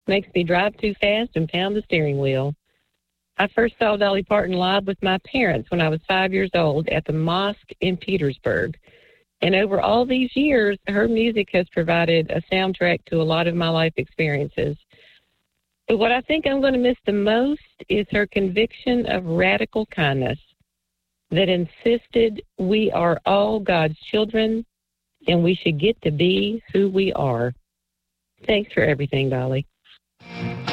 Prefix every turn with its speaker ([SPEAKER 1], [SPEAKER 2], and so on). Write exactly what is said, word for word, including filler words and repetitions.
[SPEAKER 1] makes me drive too fast and pound the steering wheel. I first saw Dolly Parton live with my parents when I was five years old at the mosque in Petersburg. And over all these years, her music has provided a soundtrack to a lot of my life experiences. But what I think I'm going to miss the most is her conviction of radical kindness that insisted we are all God's children and we should get to be who we are. Thanks for everything, Dolly.